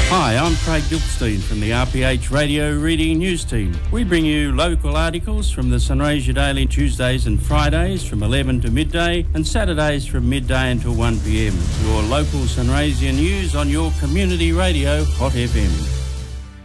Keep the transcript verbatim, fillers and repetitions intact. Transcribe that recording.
Hi, I'm Craig Gilpstein from the R P H Radio Reading News Team. We bring you local articles from the Sunraysia Daily Tuesdays and Fridays from eleven to midday and Saturdays from midday until one p m. Your local Sunraysia news on your community radio, Hot F M.